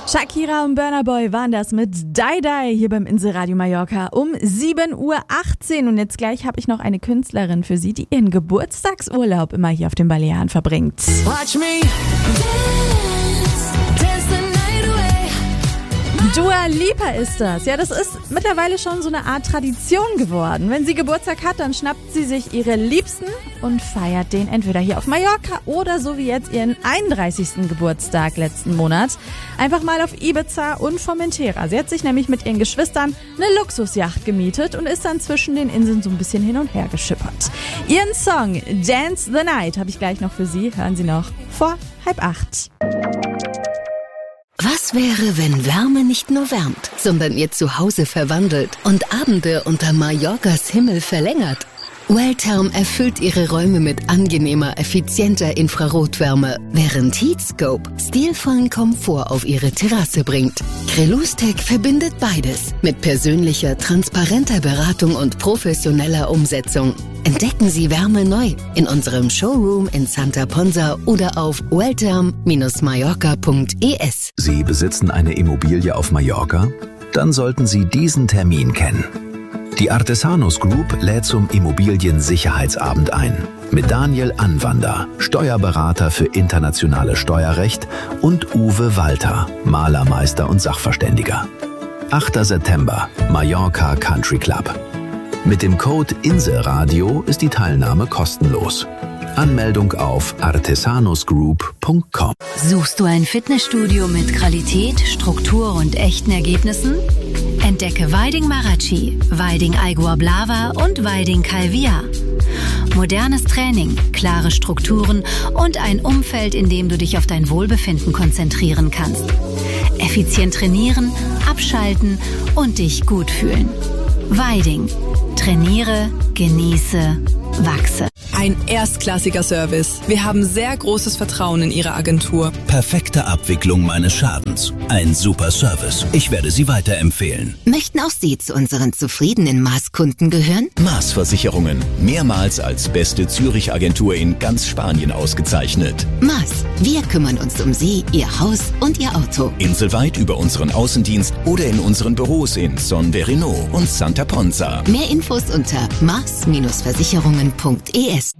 Shakira und Burna Boy waren das mit Die Die hier beim Inselradio Mallorca um 7:18 Uhr. Und jetzt gleich habe ich noch eine Künstlerin für Sie, die ihren Geburtstagsurlaub immer hier auf den Balearen verbringt. Watch me. Dua Lipa ist das. Ja, das ist mittlerweile schon so eine Art Tradition geworden. Wenn sie Geburtstag hat, dann schnappt sie sich ihre Liebsten und feiert den entweder hier auf Mallorca oder so wie jetzt ihren 31. Geburtstag letzten Monat einfach mal auf Ibiza und Formentera. Sie hat sich nämlich mit ihren Geschwistern eine Luxusjacht gemietet und ist dann zwischen den Inseln so ein bisschen hin und her geschippert. Ihren Song Dance the Night habe ich gleich noch für Sie. Hören Sie noch vor 7:30. Was wäre, wenn Wärme nicht nur wärmt, sondern ihr Zuhause verwandelt und Abende unter Mallorcas Himmel verlängert? Welltherm erfüllt ihre Räume mit angenehmer, effizienter Infrarotwärme, während Heatscope stilvollen Komfort auf ihre Terrasse bringt. Crelustek verbindet beides mit persönlicher, transparenter Beratung und professioneller Umsetzung. Entdecken Sie Wärme neu in unserem Showroom in Santa Ponsa oder auf welltherm-mallorca.es. Sie besitzen eine Immobilie auf Mallorca? Dann sollten Sie diesen Termin kennen. Die Artesanos Group lädt zum Immobiliensicherheitsabend ein. Mit Daniel Anwander, Steuerberater für internationales Steuerrecht, und Uwe Walter, Malermeister und Sachverständiger. 8. September, Mallorca Country Club. Mit dem Code INSELRADIO ist die Teilnahme kostenlos. Anmeldung auf artesanosgroup.com. Suchst du ein Fitnessstudio mit Qualität, Struktur und echten Ergebnissen? Entdecke Weiding Marachi, Weiding Aigua Blava und Weiding Calvia. Modernes Training, klare Strukturen und ein Umfeld, in dem du dich auf dein Wohlbefinden konzentrieren kannst. Effizient trainieren, abschalten und dich gut fühlen. Weiding. Trainiere, genieße, wachse. Ein erstklassiger Service. Wir haben sehr großes Vertrauen in Ihre Agentur. Perfekte Abwicklung meines Schadens. Ein super Service. Ich werde Sie weiterempfehlen. Möchten auch Sie zu unseren zufriedenen Maß-Kunden gehören? Maß Versicherungen. Mehrmals als beste Zürich-Agentur in ganz Spanien ausgezeichnet. Maß. Wir kümmern uns um Sie, Ihr Haus und Ihr Auto. Inselweit über unseren Außendienst oder in unseren Büros in Son Verino und Santa Ponsa. Mehr Infos unter maß-versicherungen.es.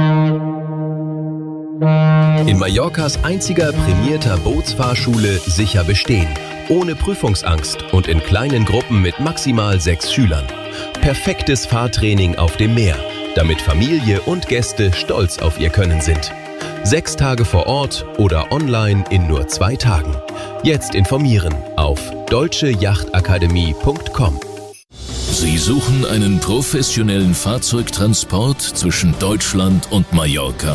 In Mallorcas einziger prämierter Bootsfahrschule sicher bestehen. Ohne Prüfungsangst und in kleinen Gruppen mit maximal 6 Schülern. Perfektes Fahrtraining auf dem Meer, damit Familie und Gäste stolz auf ihr Können sind. 6 Tage vor Ort oder online in nur 2 Tagen. Jetzt informieren auf deutscheachtakademie.com. Sie suchen einen professionellen Fahrzeugtransport zwischen Deutschland und Mallorca?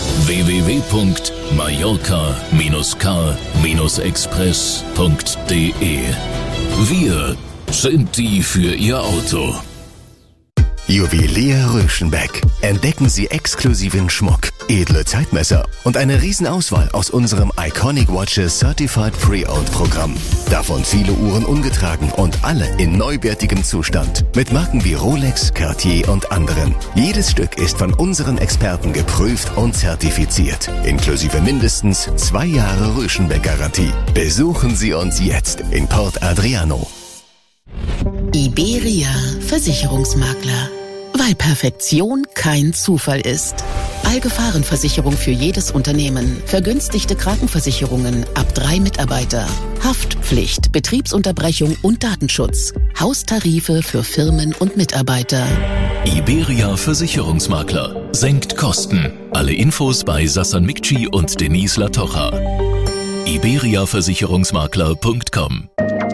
www.mallorca-car-express.de. Wir sind die für Ihr Auto. Juwelier Röschenbeck. Entdecken Sie exklusiven Schmuck, edle Zeitmesser und eine Riesenauswahl aus unserem Iconic Watches Certified Pre-Owned Programm. Davon viele Uhren ungetragen und alle in neuwertigem Zustand. Mit Marken wie Rolex, Cartier und anderen. Jedes Stück ist von unseren Experten geprüft und zertifiziert. Inklusive mindestens 2 Jahre Röschenbeck-Garantie. Besuchen Sie uns jetzt in Port Adriano. Iberia Versicherungsmakler. Weil Perfektion kein Zufall ist. Allgefahrenversicherung für jedes Unternehmen. Vergünstigte Krankenversicherungen ab 3 Mitarbeiter. Haftpflicht, Betriebsunterbrechung und Datenschutz. Haustarife für Firmen und Mitarbeiter. Iberia Versicherungsmakler. Senkt Kosten. Alle Infos bei Sassan Mikci und Denise Latocha. iberiaversicherungsmakler.com.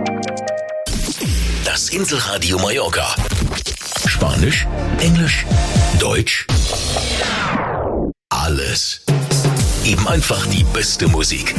Das Inselradio Mallorca. Spanisch, Englisch, Deutsch. Alles. Eben einfach die beste Musik.